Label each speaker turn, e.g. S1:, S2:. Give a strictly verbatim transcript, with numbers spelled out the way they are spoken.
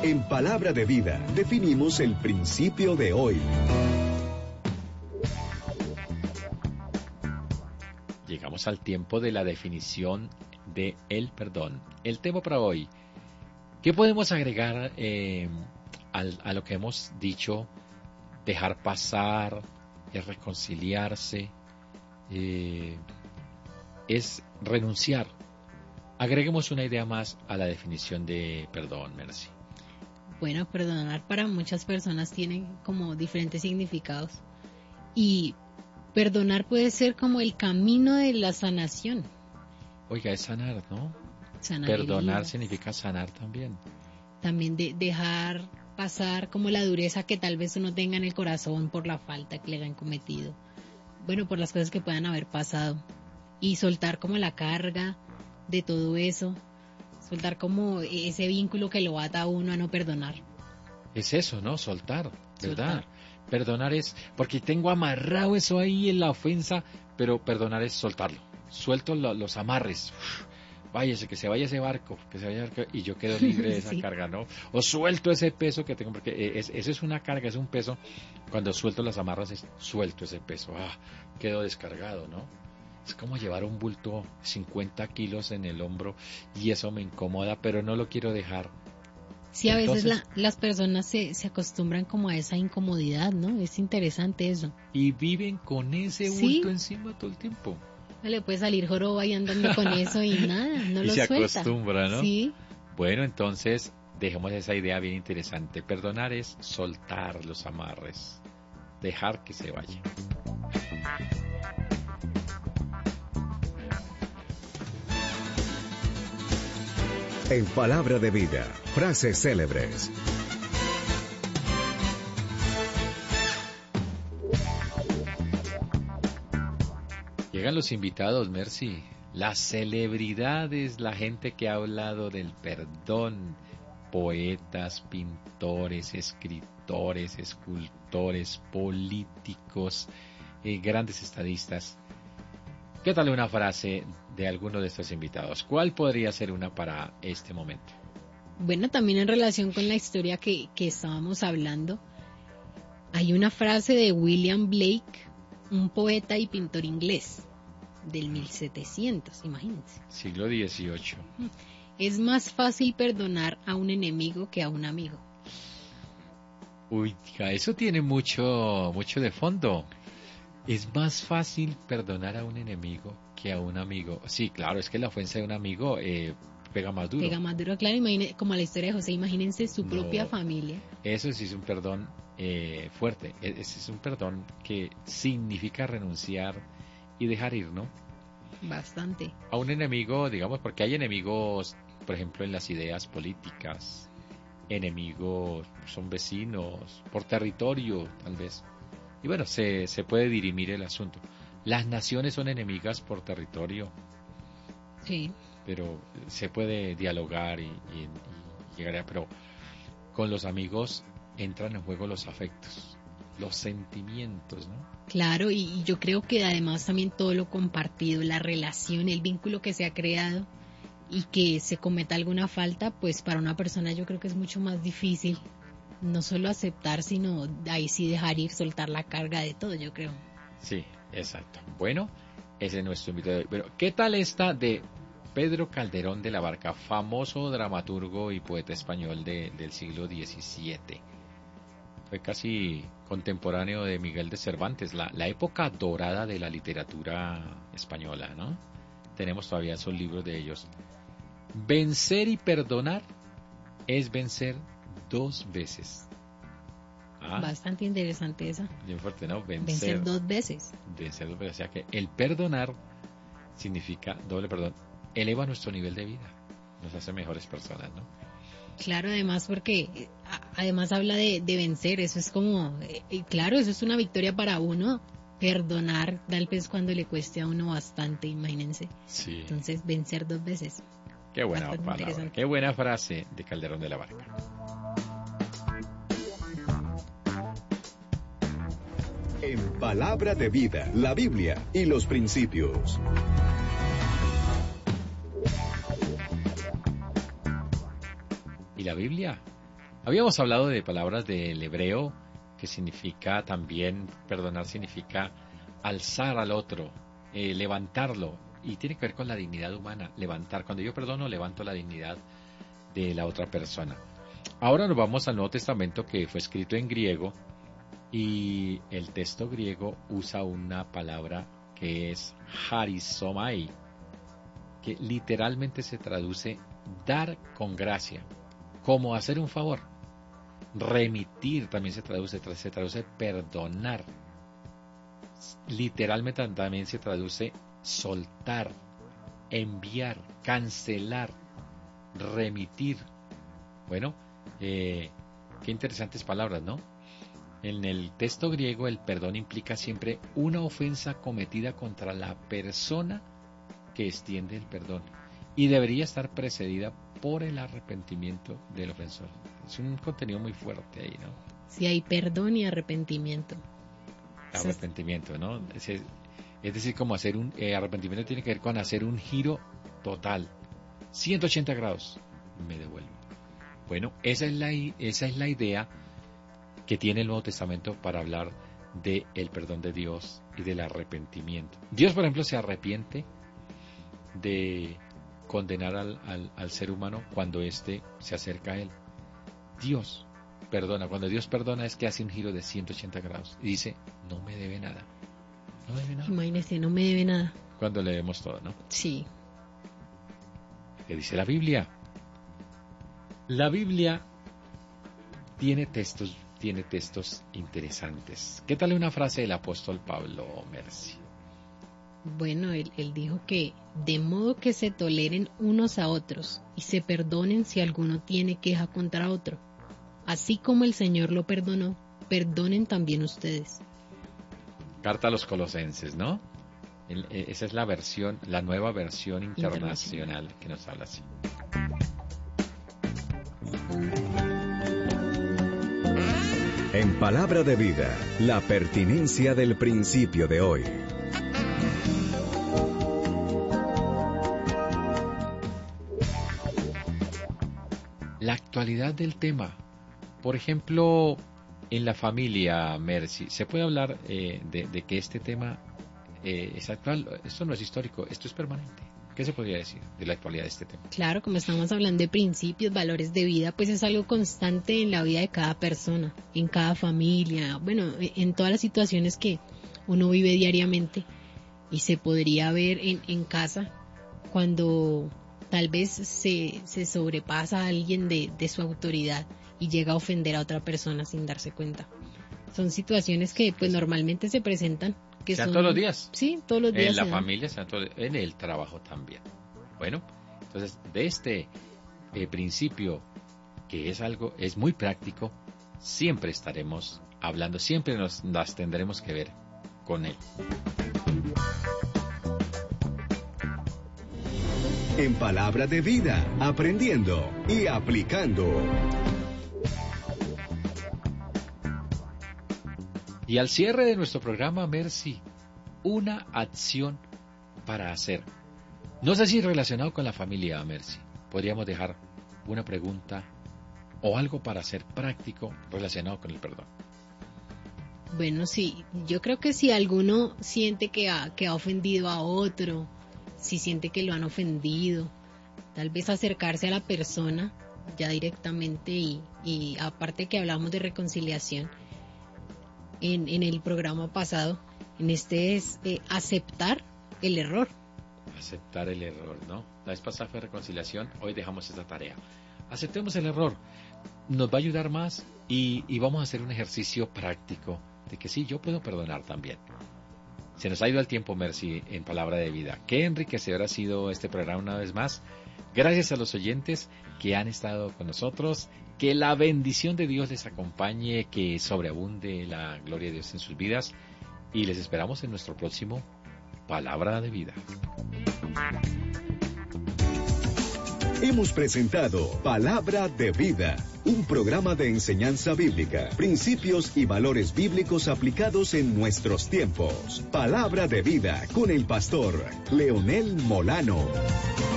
S1: En Palabra de Vida, definimos el principio de hoy.
S2: Llegamos al tiempo de la definición de el perdón. El tema para hoy, ¿qué podemos agregar eh, al, a lo que hemos dicho? Dejar pasar, es reconciliarse, eh, es renunciar. Agreguemos una idea más a la definición de perdón, Mercy.
S3: Bueno, perdonar para muchas personas tiene como diferentes significados. Y perdonar puede ser como el camino de la sanación.
S2: Oiga, es sanar, ¿no?
S3: Sanar
S2: Perdonar
S3: heridas.
S2: significa sanar también.
S3: También de dejar pasar como la dureza que tal vez uno tenga en el corazón por la falta que le hayan cometido. Bueno, por las cosas que puedan haber pasado. Y soltar como la carga de todo eso. Soltar como ese vínculo que lo ata a uno a no perdonar.
S2: Es eso, ¿no? Soltar, ¿verdad?
S3: Soltar.
S2: Perdonar es, porque tengo amarrado eso ahí en la ofensa, pero perdonar es soltarlo. Suelto lo, los amarres. Uf, váyase, que se vaya ese barco, que se vaya y yo quedo libre de esa
S3: Sí.
S2: carga, ¿no? O suelto ese peso que tengo, porque es, eso es una carga, es un peso. Cuando suelto las amarras, es, suelto ese peso. Ah, quedo descargado, ¿no? Es como llevar un bulto cincuenta kilos en el hombro y eso me incomoda, pero no lo quiero dejar.
S3: Sí, a veces
S2: Entonces,
S3: la, las personas se, se acostumbran como a esa incomodidad, ¿no? Es interesante eso.
S2: y viven con ese
S3: Sí.
S2: bulto encima todo el tiempo.
S3: No le puede salir joroba y andando con eso y nada, no
S2: Y
S3: lo
S2: se
S3: suelta.
S2: acostumbra, ¿no?
S3: Sí,
S2: Bueno, entonces dejemos esa idea bien interesante. Perdonar es soltar los amarres, dejar que se vaya.
S1: En Palabra de Vida, frases célebres.
S2: Llegan los invitados, Mercy. Las celebridades, la gente que ha hablado del perdón. Poetas, pintores, escritores, escultores, políticos, eh, grandes estadistas. ¿Qué tal una frase de alguno de estos invitados? ¿Cuál podría ser una para este momento?
S3: bueno, también en relación con la historia que, que estábamos hablando, hay una frase de William Blake, un poeta y pintor inglés del mil setecientos, imagínense.
S2: Siglo dieciocho.
S3: Es más fácil perdonar a un enemigo que a un amigo.
S2: Uy, hija, eso tiene mucho, mucho de fondo. Es más fácil perdonar a un enemigo que a un amigo. Sí, claro, es que la ofensa de un amigo eh, pega más duro.
S3: Pega más duro, claro, imagine, como la historia de José, imagínense su
S2: No.
S3: propia familia.
S2: Eso sí es un perdón eh, fuerte. E- Ese es un perdón que significa renunciar y dejar ir, ¿no?
S3: Bastante.
S2: A un enemigo, digamos, porque hay enemigos, por ejemplo, en las ideas políticas. Enemigos son vecinos, por territorio, tal vez. Y bueno, se, se puede dirimir el asunto. Las naciones son enemigas por territorio,
S3: Sí.
S2: pero se puede dialogar y, y- y llegar a... Pero con los amigos entran en juego los afectos, los sentimientos, ¿no?
S3: Claro, y, y yo creo que además también todo lo compartido, la relación, el vínculo que se ha creado y que se cometa alguna falta, pues para una persona yo creo que es mucho más difícil no solo aceptar, sino ahí sí dejar ir, soltar la carga de todo, yo creo.
S2: Sí, exacto. Bueno, ese es nuestro invitado. Pero, ¿qué tal esta de Pedro Calderón de la Barca, famoso dramaturgo y poeta español de, del siglo diecisiete? Fue casi contemporáneo de Miguel de Cervantes, la, la época dorada de la literatura española, ¿no? Tenemos todavía esos libros de ellos. Vencer y perdonar es vencer dos veces. Ah,
S3: Bastante interesante esa.
S2: bien fuerte, ¿no? Vencer,
S3: Vencer dos veces.
S2: vencer dos veces. O sea que el perdonar significa doble perdón. Eleva nuestro nivel de vida. Nos hace mejores personas, ¿no?
S3: Claro, además porque eh, a- además habla de, de vencer, eso es como, eh, y claro, eso es una victoria para uno, perdonar tal vez cuando le cueste a uno bastante, imagínense.
S2: Sí.
S3: Entonces, vencer dos veces.
S2: Qué buena
S3: Bastante
S2: palabra.
S3: interesante.
S2: Qué buena frase de Calderón de la Barca.
S1: En Palabra de Vida, la Biblia y los principios.
S2: ¿Y la Biblia? Habíamos hablado de palabras del hebreo que significa también, perdonar significa alzar al otro, eh, levantarlo, y tiene que ver con la dignidad humana, levantar. Cuando yo perdono, levanto la dignidad de la otra persona. Ahora nos vamos al Nuevo Testamento, que fue escrito en griego, y el texto griego usa una palabra que es charizomai, que literalmente se traduce dar con gracia, como hacer un favor. Remitir también se traduce, se traduce perdonar. Literalmente también se traduce soltar, enviar, cancelar, remitir. Bueno, eh, qué interesantes palabras, ¿no? En el texto griego el perdón implica siempre una ofensa cometida contra la persona que extiende el perdón y debería estar precedida por el arrepentimiento del ofensor. Es un contenido muy fuerte ahí, ¿no?
S3: Sí, hay perdón y arrepentimiento.
S2: Arrepentimiento, ¿no? Es, es decir, como hacer un eh, arrepentimiento tiene que ver con hacer un giro total, ciento ochenta grados, me devuelvo. Bueno, esa es la esa es la idea que tiene el Nuevo Testamento para hablar del perdón de Dios y del arrepentimiento. Dios, por ejemplo, se arrepiente de condenar al, al, al ser humano cuando éste se acerca a él. Dios perdona. Cuando Dios perdona es que hace un giro de ciento ochenta grados y dice, no me debe nada. No me debe nada.
S3: Imagínese, no me debe nada.
S2: Cuando leemos todo, ¿no?
S3: Sí.
S2: ¿Qué dice la Biblia? La Biblia tiene textos, tiene textos interesantes. ¿Qué tal una frase del apóstol Pablo, Mercy?
S3: Bueno, él, él dijo que de modo que se toleren unos a otros y se perdonen si alguno tiene queja contra otro. Así como el Señor lo perdonó, perdonen también ustedes.
S2: Carta a los Colosenses, ¿no? El, esa es la versión, la nueva versión internacional, internacional que nos habla así.
S1: En Palabra de Vida, la pertinencia del principio de hoy.
S2: La actualidad del tema. Por ejemplo, en la familia, Mercy, ¿se puede hablar eh, de, de que este tema eh, es actual? Esto no es histórico, esto es permanente. ¿Qué se podría decir de la actualidad de este tema?
S3: Claro, como estamos hablando de principios, valores de vida, pues es algo constante en la vida de cada persona, en cada familia, bueno, en todas las situaciones que uno vive diariamente, y se podría ver en, en casa cuando tal vez se, se sobrepasa a alguien de, de su autoridad y llega a ofender a otra persona sin darse cuenta. Son situaciones que pues normalmente se presentan. Que
S2: sean
S3: son,
S2: todos los días.
S3: Sí, todos los días.
S2: En la familia, sean todos, en el trabajo también. Bueno, entonces de este eh, principio, que es algo, es muy práctico, siempre estaremos hablando, siempre nos las tendremos que ver con él.
S1: En Palabra de Vida, aprendiendo y aplicando.
S2: Y al cierre de nuestro programa, Mercy, una acción para hacer. No sé si relacionado con la familia, Mercy, podríamos dejar una pregunta o algo para hacer práctico relacionado con el perdón.
S3: Bueno, sí, yo creo que si alguno siente que ha, que ha ofendido a otro, si siente que lo han ofendido, tal vez acercarse a la persona ya directamente y, y aparte que hablamos de reconciliación en, en el programa pasado, en este es eh, aceptar el error.
S2: Aceptar el error, ¿no? La vez pasada fue reconciliación, hoy dejamos esta tarea. Aceptemos el error, nos va a ayudar más y, y vamos a hacer un ejercicio práctico de que sí, yo puedo perdonar también. Se nos ha ido el tiempo, Mercy, en Palabra de Vida. Qué enriquecedor ha sido este programa una vez más. Gracias a los oyentes que han estado con nosotros. Que la bendición de Dios les acompañe, que sobreabunde la gloria de Dios en sus vidas. Y les esperamos en nuestro próximo Palabra de Vida.
S1: Hemos presentado Palabra de Vida, un programa de enseñanza bíblica, principios y valores bíblicos aplicados en nuestros tiempos. Palabra de Vida con el pastor Leonel Molano.